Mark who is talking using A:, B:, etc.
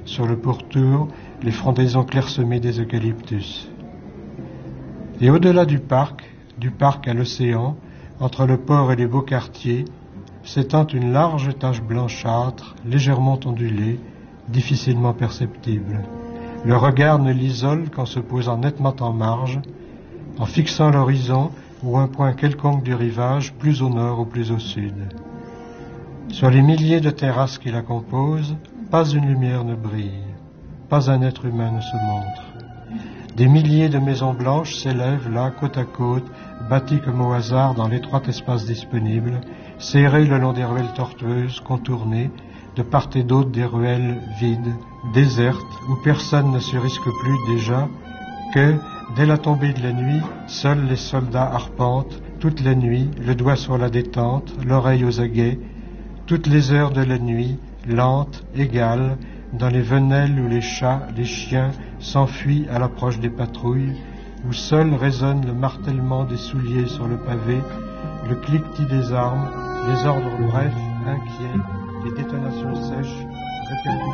A: sur le pourtour les frondaisons clairsemées des eucalyptus. Et au-delà du parc à l'océan, entre le port et les beaux quartiers, s'étend une large tache blanchâtre, légèrement ondulée, difficilement perceptible. Le regard ne l'isole qu'en se posant nettement en marge, en fixant l'horizon ou un point quelconque du rivage, plus au nord ou plus au sud. Sur les milliers de terrasses qui la composent, pas une lumière ne brille, pas un être humain ne se montre. Des milliers de maisons blanches s'élèvent là, côte à côte, bâties comme au hasard dans l'étroit espace disponible, serrées le long des ruelles tortueuses, contournées, de part et d'autre des ruelles vides, désertes, où personne ne se risque plus déjà que, dès la tombée de la nuit, seuls les soldats arpentent, toute la nuit, le doigt sur la détente, l'oreille aux aguets, toutes les heures de la nuit, lentes, égales, dans les venelles où les chats, les chiens s'enfuient à l'approche des patrouilles, où seul résonne le martèlement des souliers sur le pavé, le cliquetis des armes, les ordres brefs, inquiets, les détonations sèches, répercutées